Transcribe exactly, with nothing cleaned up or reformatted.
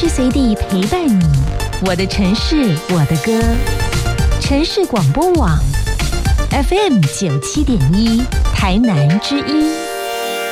时随地陪伴你，我的城市，我的歌。城市广播网 F M 九七点一，台南之音。